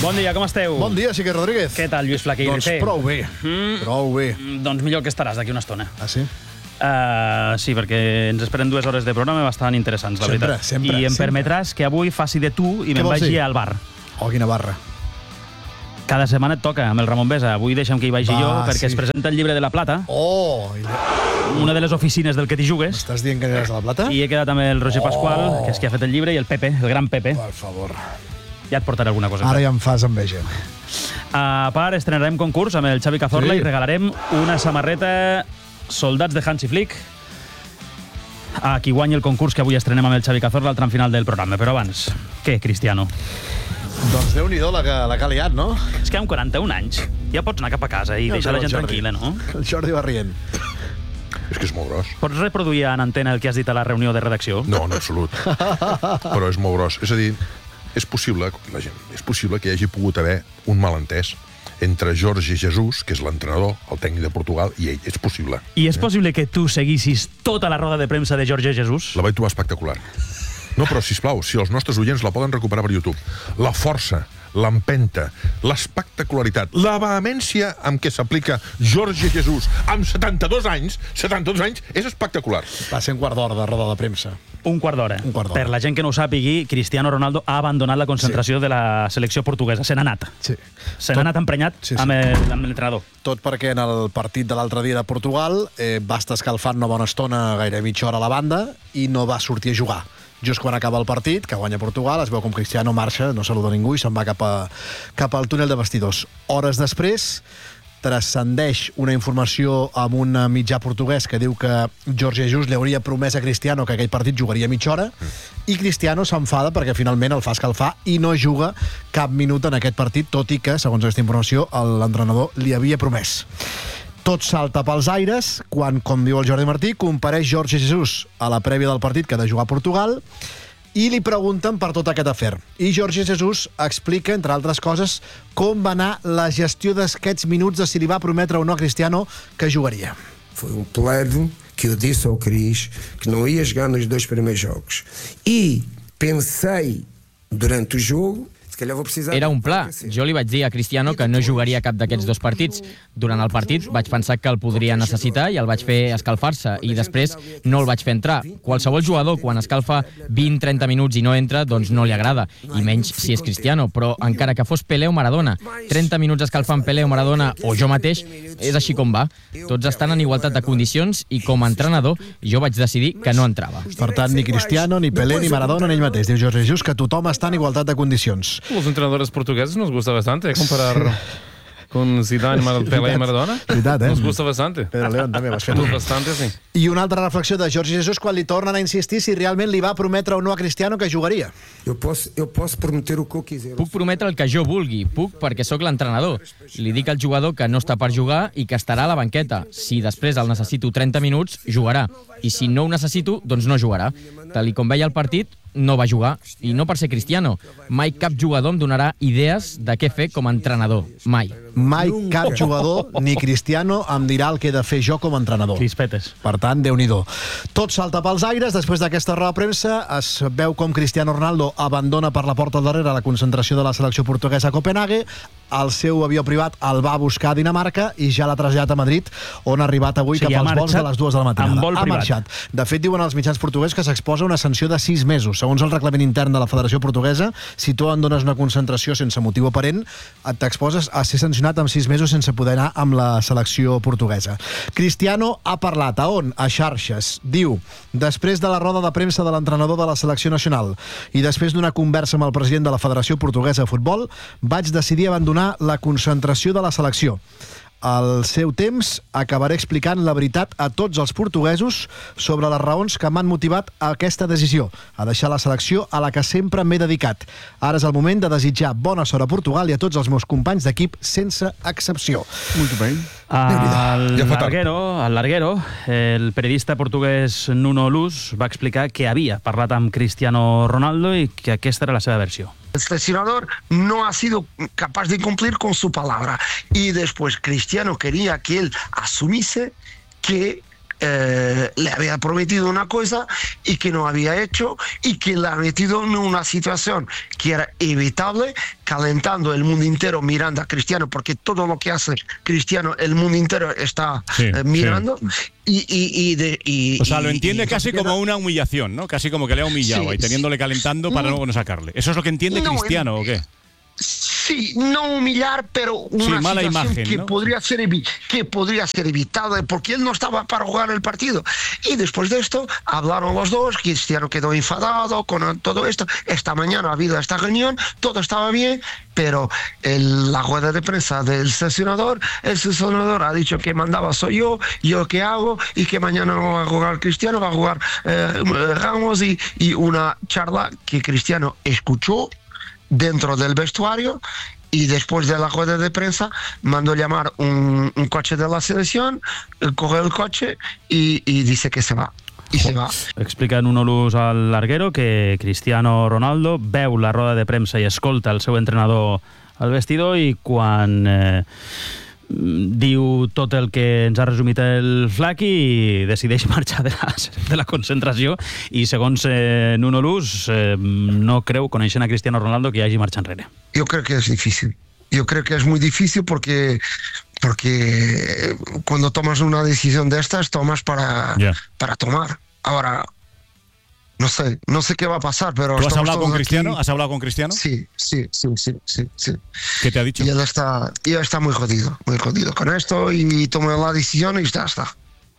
Bon dia, com esteu? Bon dia, Sique Rodríguez. Què tal, Lluís Flaquer? Doncs prou bé, prou bé. Doncs millor que estaràs d'aquí una estona. Ah, sí? Sí, perquè ens esperen 2 hores de programa bastant interessants, la veritat. I em permetràs que avui faci de tu i me'n vagi al bar. Oh, quina barra. Cada setmana et toca amb el Ramon Besa. Avui deixa'm que hi vagi jo, perquè es presenta el llibre de la Plata. Oh! Una de les oficines del que t'hi jugues. M'estàs dient que aniràs a la Plata? I he quedat amb el Roger Pasqual, que és qui ha fet el llibre, i el Pepe, el gran Pepe. Per favor. Ja et portaré alguna cosa. Ara ja em fas enveja. A part, estrenarem concurs amb el Xavi Cazorla i regalarem una samarreta Soldats de Hansi Flick a qui guanyi el concurs que avui estrenem amb el Xavi Cazorla al tram final del programa. Però abans, què, Cristiano? Doncs Déu-n'hi-do la que ha liat, no? És que amb 41 anys ja pots anar cap a casa i deixar la gent tranquil·la, no? El Jordi va rient. És que és molt gros. Pots reproduir en antena el que has dit a la reunió de redacció? No, en absolut. Però és molt gros. És a dir, és possible que hi hagi pogut haver un malentès entre Jorge Jesus, que és l'entrenador, el tècnic de Portugal, i ell. És possible. I és possible que tu seguissis tota la roda de premsa de Jorge Jesus? La vaig trobar espectacular. No, però, sisplau, si els nostres oients la poden recuperar per YouTube. La força, l'empenta, l'espectacularitat, la vehemència amb què s'aplica Jorge Jesus amb 72 anys, és espectacular. Va ser un quart d'hora de roda de premsa. Un quart d'hora. Per la gent que no ho sàpigui, Cristiano Ronaldo ha abandonat la concentració de la selecció portuguesa. Se n'ha anat. Sí. Se n'ha anat emprenyat amb l'entrenador. Tot perquè en el partit de l'altre dia de Portugal va estar escalfant una bona estona, gairebé mitja hora a la banda, i no va sortir a jugar. Just quan acaba el partit, que guanya Portugal, es veu com Cristiano marxa, no saluda ningú i se'n va cap al túnel de vestidors. Hores després, transcendeix una informació amb un mitjà portuguès que diu que Jorge Jesus li hauria promès a Cristiano que aquell partit jugaria mitja hora i Cristiano s'enfada perquè finalment el fa escalfar i no juga cap minut en aquest partit, tot i que, segons aquesta informació, l'entrenador li havia promès. Tot salta pels aires quan, com diu el Jordi Martí, compareix Jorge Jesus a la prèvia del partit que ha de jugar a Portugal i li pregunten per tot aquest afer. I Jorge Jesus explica, entre altres coses, com va anar la gestió d'aquests minuts de si li va prometre o no a Cristiano que jugaria. Foi plano que eu disse ao Cris que não ia jogar nos 2 primeiros jogos. E pensei durante o jogo. Era un pla. Jo li vaig dir a Cristiano que no jugaria cap d'aquests 2 partits. Durant el partit vaig pensar que el podria necessitar i el vaig fer escalfar-se i després no el vaig fer entrar. Qualsevol jugador, quan escalfa 20-30 minuts i no entra, doncs no li agrada, i menys si és Cristiano, però encara que fos Pelé o Maradona, 30 minuts escalfant Pelé o Maradona o jo mateix, és així com va. Tots estan en igualtat de condicions i com a entrenador jo vaig decidir que no entrava. Per tant, ni Cristiano, ni Pelé, ni Maradona, ni ell mateix. Diu Jorge Jesus que tothom està en igualtat de condicions. Los entrenadores portugueses nos gusta bastante comparar con Zidane, Pelé y Maradona. Nos gusta bastante. Pedro León també ho has fet. Bastante, sí. I una altra reflexió de Jorge Jesus quan li tornen a insistir si realment li va prometre o no a Cristiano que jugaria. Eu posso prometer o que eu quiser. Puc prometre el que jo vulgui, puc perquè sóc l'entrenador. Li dic al jugador que no està per jugar i que estarà a la banqueta. Si després el necessito 30 minuts, jugarà. I si no ho necessito, doncs no jugarà. Tal com veia el partit, no va jugar. I no per ser Cristiano. Mai cap jugador em donarà idees de què fer com a entrenador. Mai. Mai cap jugador, ni Cristiano, em dirà el que he de fer jo com a entrenador. Crispetes. Per tant, Déu-n'hi-do. Tot salta pels aires. Després d'aquesta roda de premsa es veu com Cristiano Ronaldo abandona per la porta al darrere la concentració de la selecció portuguesa a Copenhague. El seu avió privat el va buscar a Dinamarca i ja l'ha traslladat a Madrid, on ha arribat avui cap als vols de les 2 de la matinada. Ha marxat. De fet, diuen els mitjans portuguesos que s'exposa una sanció de 6 mesos. Segons el reglament intern de la Federació Portuguesa, si tu abandones una concentració sense motiu aparent, t'exposes a ser sancionat amb 6 mesos sense poder anar amb la selecció portuguesa. Cristiano ha parlat. A on? A xarxes. Diu, després de la roda de premsa de l'entrenador de la selecció nacional i després d'una conversa amb el president de la Federació Portuguesa de Futbol, vaig decidir abandonar la concentració de la selecció. Al seu temps, acabaré explicant la veritat a tots els portuguesos sobre les raons que m'han motivat a aquesta decisió, a deixar la selecció a la que sempre m'he dedicat. Ara és el moment de desitjar bona sort a Portugal i a tots els meus companys d'equip, sense excepció. Molt bé. Al Larguero, el periodista portuguès Nuno Luz va explicar que havia parlat amb Cristiano Ronaldo i que aquesta era la seva versió. El seleccionador no ha sido capaz de cumplir con su palabra y después Cristiano quería que él asumiese que le había prometido una cosa y que no había hecho, y que le ha metido en una situación que era evitable, calentando el mundo entero mirando a Cristiano, porque todo lo que hace Cristiano el mundo entero está mirando. O sea, lo entiende casi como una humillación, ¿no? Casi como que le ha humillado y teniéndole calentando para luego no sacarle. ¿Eso es lo que entiende Cristiano o qué? Sí, no humillar, pero una mala situación imagen, que, ¿no? podría ser evitada, porque él no estaba para jugar el partido. Y después de esto hablaron los dos, Cristiano quedó enfadado con todo esto. Esta mañana ha habido esta reunión, todo estaba bien, pero la rueda de prensa del seleccionador, el seleccionador ha dicho que mandaba soy yo qué hago, y que mañana no va a jugar Cristiano, va a jugar Ramos, y una charla que Cristiano escuchó dentro del vestuario, y después de la rueda de prensa mandó llamar un coche de la selección, coge el coche y dice que se va. I se va. Explica en un olús al larguero que Cristiano Ronaldo veu la roda de premsa i escolta el seu entrenador al vestidor, i quan diu tot el que ens ha resumit el Flaqui, decideix marxar de la concentració, i segons Nuno Luz no creu, coneixent a Cristiano Ronaldo, que hi hagi marxa enrere. Yo creo que es difícil. Yo creo que es muy difícil porque cuando tomas una decisión de estas, tomas para tomar. Ahora, no sé qué va a pasar, pero... ¿Tú has hablado con Cristiano? Aquí. ¿Has hablado con Cristiano? Sí. ¿Qué te ha dicho? Y él está muy jodido con esto, y tomó la decisión y ya está.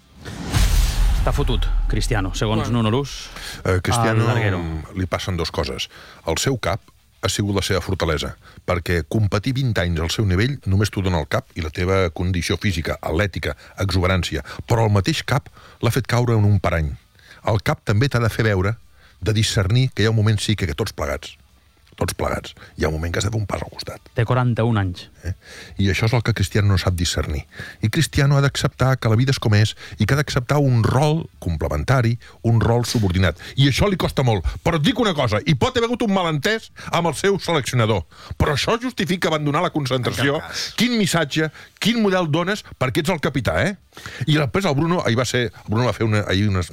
Està fotut, Cristiano, segons Nuno Luz. Cristiano li passen dues coses. El seu cap ha sigut la seva fortalesa, perquè competir 20 anys al seu nivell només t'ho dona el cap i la teva condició física, atlètica, exuberància, però el mateix cap l'ha fet caure en un parany. El cap també t'ha de fer veure, de discernir que hi ha un moment sí que tots plegats, hi ha un moment que has de fer un pas al costat. Té 41 anys. I això és el que Cristiano no sap discernir. I Cristiano ha d'acceptar que la vida és com és i que ha d'acceptar un rol complementari, un rol subordinat. I això li costa molt. Però et dic una cosa, hi pot haver hagut un malentès amb el seu seleccionador, però això justifica abandonar la concentració. Quin missatge, quin model dones perquè ets el capità, I després el Bruno va fer una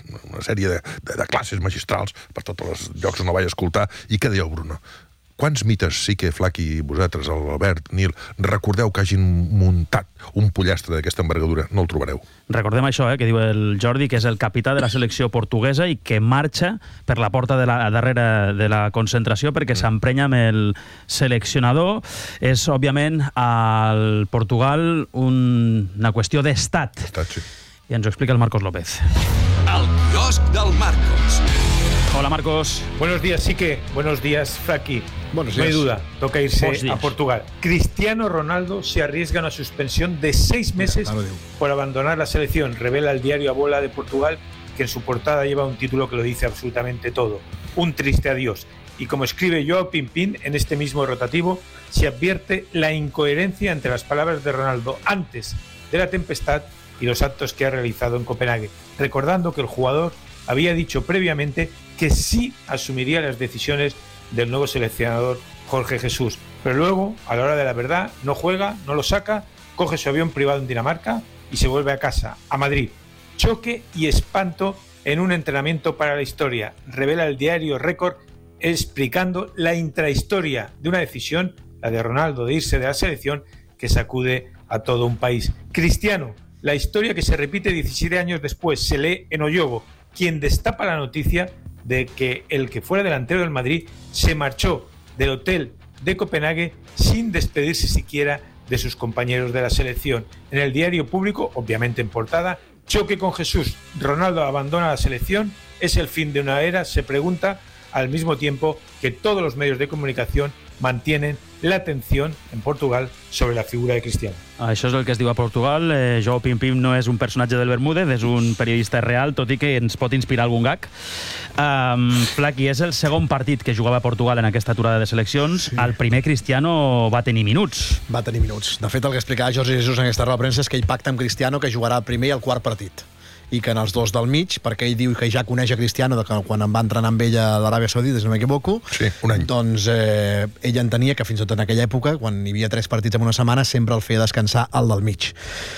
sèrie de classes magistrals per tots els llocs on la vaig escoltar, i què deia el Bruno? Quants mites sí que Flaqui, vosaltres, l'Albert, Nil, recordeu que hagin muntat un pollastre d'aquesta envergadura? No el trobareu. Recordem això, que diu el Jordi, que és el capità de la selecció portuguesa i que marxa per la porta darrere de la concentració perquè s'emprenya amb el seleccionador. És, òbviament, al Portugal una qüestió d'estat. Sí. I ens ho explica el Marcos López. El quiosc del Marcos. Hola, Marcos. Buenos días, Sique. Buenos días, Flaqui. Buenos días. No hay duda, toca irse a Portugal. Cristiano Ronaldo se arriesga a una suspensión de 6 meses por abandonar la selección. Revela el diario A Bola de Portugal, que en su portada lleva un título que lo dice absolutamente todo. Un triste adiós. Y como escribe Joao Pimpín en este mismo rotativo, se advierte la incoherencia entre las palabras de Ronaldo antes de la tempestad y los actos que ha realizado en Copenhague, recordando que el jugador había dicho previamente que sí asumiría las decisiones del nuevo seleccionador Jorge Jesús, pero luego, a la hora de la verdad, no juega, no lo saca, coge su avión privado en Dinamarca y se vuelve a casa, a Madrid. Choque y espanto en un entrenamiento para la historia, revela el diario Récord, explicando la intrahistoria de una decisión, la de Ronaldo de irse de la selección, que sacude a todo un país. Cristiano, la historia que se repite 17 años después, se lee en Oyogo, quien destapa la noticia de que el que fuera delantero del Madrid se marchó del hotel de Copenhague sin despedirse siquiera de sus compañeros de la selección. En el diario Público, obviamente en portada, choque con Jesús, Ronaldo abandona la selección, es el fin de una era, se pregunta, al mismo tiempo que todos los medios de comunicación mantienen la atención en Portugal sobre la figura de Cristiano. Això és el que es diu a Portugal. Joao Pimpín no és un personatge del Bermúdez, és un periodista real, tot i que ens pot inspirar algun gag. Flaqui, és el segon partit que jugava a Portugal en aquesta aturada de seleccions. Sí. El primer Cristiano va tenir minuts. Va tenir minuts. De fet, el que explicava Jorge Jesús en aquesta roda de premsa és que ell pacta amb Cristiano que jugarà el primer i el quart partit, i que en els dos del mig, perquè ell diu que ja coneix a Cristiano de que quan em va entrenar amb ell a l'Aràbia Saudita, si no m'equivoco, sí, un any. Doncs ell entenia que fins i tot en aquella època, quan hi havia 3 partits en una setmana, sempre el feia descansar al del mig.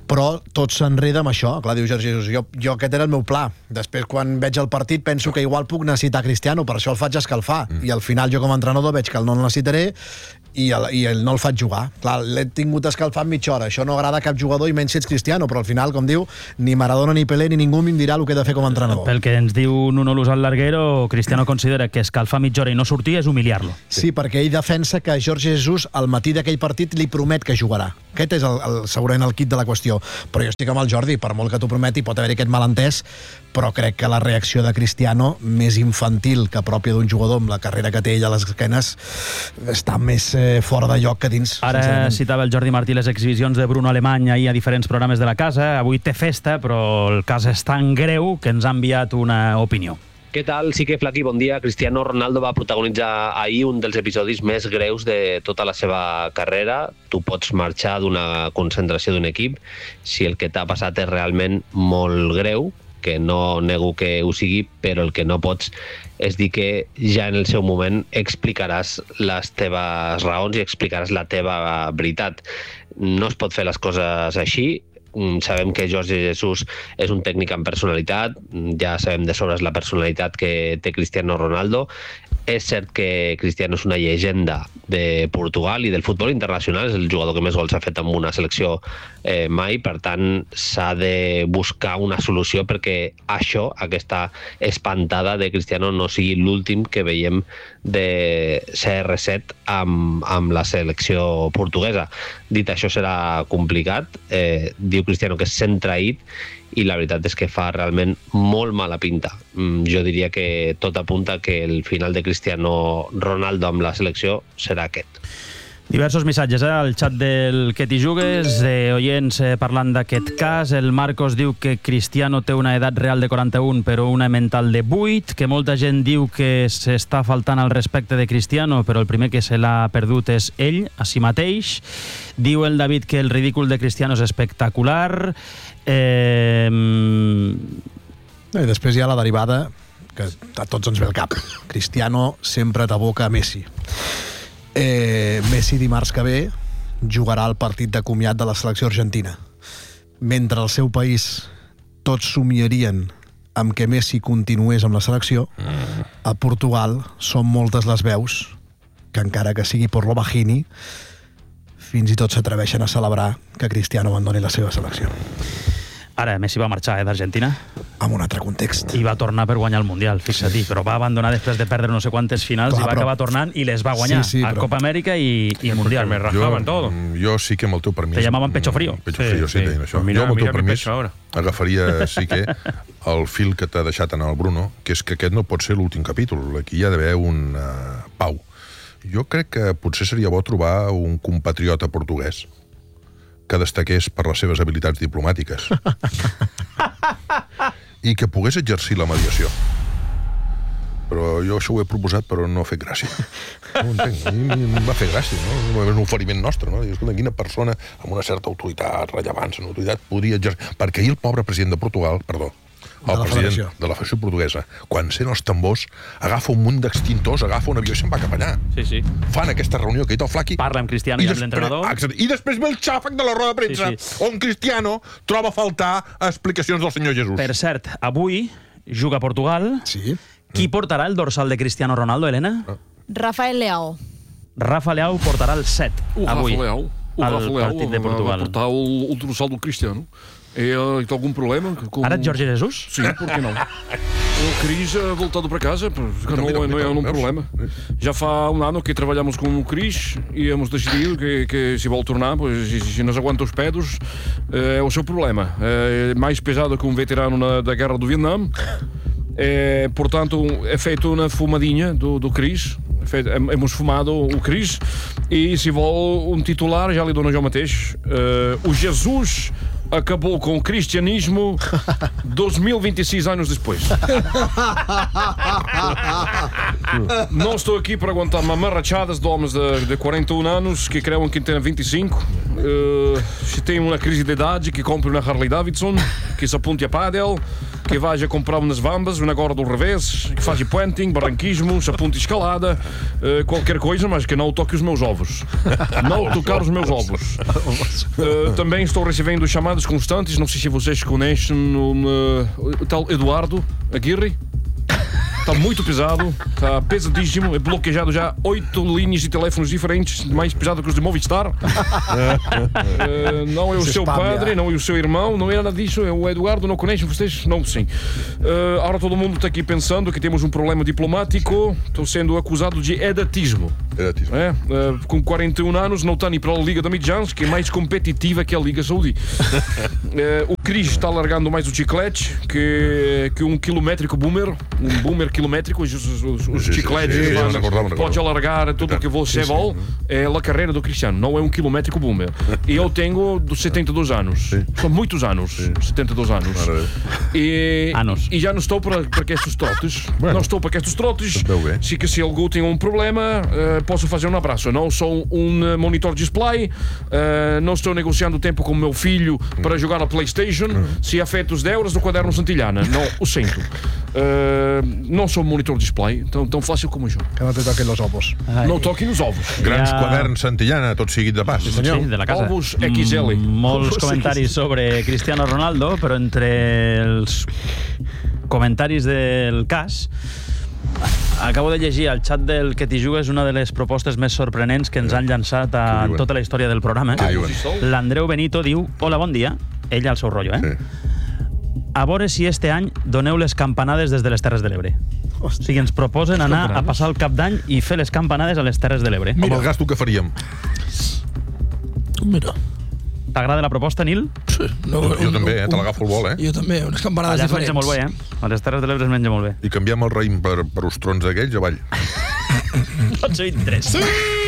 però tot s'enreda amb això. Clar, diu Jorge Jesus, jo aquest era el meu pla. Després, quan veig el partit, penso que igual puc necessitar Cristiano, per això el faig escalfar. I al final jo com a entrenador veig que el no el necessitaré i no el faig jugar. Clar, l'he tingut escalfat mitja hora. Això no agrada a cap jugador i menys si ets Cristiano, però al final, com diu, ni Maradona ni Pelé ni ningú em dirà el que he de fer com a entrenador. Pel que ens diu Nuno Luzal Larguero, Cristiano considera que escalfar mitja hora i no sortir és humiliar-lo. Sí, perquè ell defensa que Jorge Jesus al matí d'aquell partit li promet que jugarà. Aquest és segurament el quid de la qüestió. Però jo estic amb el Jordi, per molt que t'ho prometi, pot haver-hi aquest malentès, però crec que la reacció de Cristiano, més infantil que pròpia d'un jugador amb la carrera que té ell a les esquenes, està més fora de lloc que dins. Ara citava el Jordi Martí les exhibicions de Bruno Alemany ahir a diferents programes de la casa. Avui té festa, però el cas és tan greu que ens ha enviat una opinió. Què tal? Sí que, Flaqui, bon dia. Cristiano Ronaldo va protagonitzar ahir un dels episodis més greus de tota la seva carrera. Tu pots marxar d'una concentració d'un equip si el que t'ha passat és realment molt greu, que no nego que ho sigui, però el que no pots és dir que ja en el seu moment explicaràs les teves raons i explicaràs la teva veritat. No es pot fer les coses així. Sabem que Jorge Jesus és un tècnic amb personalitat, ja sabem de sobres la personalitat que té Cristiano Ronaldo. És cert que Cristiano és una llegenda de Portugal i del futbol internacional, és el jugador que més gols ha fet amb una selecció mai, per tant s'ha de buscar una solució perquè això, aquesta espantada de Cristiano, no sigui l'últim que veiem de CR7 amb la selecció portuguesa. Dit això, serà complicat. Diu Cristiano que es sent traït i la veritat és que fa realment molt mala pinta. Jo diria que tot apunta que el final de Cristiano Ronaldo amb la selecció serà aquest. Diversos missatges al xat del Que t'hi jugues, oients parlant d'aquest cas. El Marcos diu que Cristiano té una edat real de 41 però una mental de 8, que molta gent diu que s'està faltant al respecte de Cristiano, però el primer que se l'ha perdut és ell, a si mateix. Diu el David que el ridícul de Cristiano és espectacular. I després hi ha la derivada que a tots ens ve al cap. Cristiano sempre t'aboca a Messi. Messi dimarts que ve jugarà el partit de comiat de la selecció argentina. Mentre al seu país tots somiarien amb que Messi continués amb la selecció, a Portugal són moltes les veus que, encara que sigui por lo bajini, fins i tot s'atreveixen a celebrar que Cristiano abandoni la seva selecció. Ara, Messi va marxar d'Argentina. Amb un altre context. I va tornar per guanyar el Mundial, fixa't, però va abandonar després de perdre no sé quantes finals. Clar, i va acabar tornant i les va guanyar a Copa Amèrica i el Mundial. Me rajaven todo. Jo sí que amb el teu permís... Te llamaven pecho frío. Pecho frío, sí. Això. Jo amb el teu permís agafaria sí que el fil que t'ha deixat anar el Bruno, que és que aquest no pot ser l'últim capítol. Aquí hi ha d'haver un pau. Jo crec que potser seria bo trobar un compatriota portuguès que destaqués per les seves habilitats diplomàtiques i que pogués exercir la mediació. Però jo això ho he proposat, però no ha fet gràcia. No ho entenc. Em va fer gràcia, no? És un oferiment nostre, no? Escolta, quina persona amb una certa autoritat, rellevància, una autoritat, podria exercir... Perquè ahir el pobre president de Portugal, el president de la Federació Portuguesa, quan sent els tambors, agafa un munt d'extintors, agafa un avió i se'n va cap allà. Sí. Fan aquesta reunió que hi ha el Flaqui... Parla amb Cristiano i amb l'entrenador. I després ve el xàfec de la roda de premsa, on Cristiano troba a faltar explicacions del senyor Jesús. Per cert, avui juga a Portugal. Sí. Qui portarà el dorsal de Cristiano Ronaldo, Helena? Rafael Leao. Rafa Leao portarà el 7 avui al partit de Portugal. Va portar el dorsal do Cristiano. Tem algum problema? Ara Jorge Jesus? Sim, por que não? O Cris voltado para casa, não é um problema. Já faz ano que trabalhamos com o Cris e hemos decidido que se vai tornar, pois se nos aguenta os pés, é o seu problema. É mais pesado que veterano da guerra do Vietnã. Portanto, é feito uma fumadinha do Cris. Hemos fumado o Cris e se vai titular, já lhe dou no João Mateus. O Jesus acabou com o cristianismo 2026 anos depois. Não estou aqui para aguentar mamarrachadas de homens de 41 anos que creem que tem 25. Se tem uma crise de idade, que compre uma Harley Davidson, que se apunte a pádel, que vá comprar umas vambas, uma agora do revés, que faz puenting, barranquismo, se apunte escalada, qualquer coisa, mas que não toque os meus ovos. Não tocar os meus ovos. Também estou recebendo chamadas constantes, não sei se vocês conhecem o tal Eduardo Aguirre. Está muito pesado, está pesadíssimo, é bloqueado já 8 linhas de teléfonos diferentes, mais pesado que os de Movistar. Não é o seu padre, não é o seu irmão, não é nada disso, é o Eduardo, não conhecem vocês? Não, sim. Agora todo mundo está aqui pensando que temos um problema diplomático, estou sendo acusado de edatismo. Com 41 anos não está nem para a Liga da Midjans, que é mais competitiva que a Liga Saudi. O Cris está largando mais o chiclete que um quilométrico boomer, um boomer quilométrico, os chicletes, pode alargar tudo o que você vale, é a carreira do Cristiano, não é um quilométrico boomer. E eu tenho 72 anos, são muitos anos, 72 anos. E já não estou para estes trotes, não estou para estes trotes, se algo tem um problema, posso fazer um abraço. Não sou um monitor display, não estou negociando tempo com o meu filho para jogar a PlayStation, se afeta os euros do quaderno Santillana, não o sinto. Não sou um monitor display, tão fácil como jo. Que no te toquen los ovos. No toquin els ovos. Grans quaderns Santillana, tot seguit de pas. Sí, de la casa. Ovos XL. Molts comentaris sobre Cristiano Ronaldo, però entre els comentaris del cas acabo de llegir al xat del Que t'hi jugues una de les propostes més sorprenents que ens han llançat a tota la història del programa. L'Andreu Benito diu: hola, bon dia. Ell al seu rotllo, a veure si este any doneu les campanades des de les Terres de l'Ebre. O sigui, ens proposen anar a passar el cap d'any i fer les campanades a les Terres de l'Ebre. Amb el gasto que faríem. Mira. T'agrada la proposta, Nil? Sí. Jo també, te l'agafo al vol, Jo també, unes campanades allà diferents. Allà es menja molt bé, A les Terres de l'Ebre es menja molt bé. I canviem el raïm per ostrons d'aquells avall. Tots 23. Sí!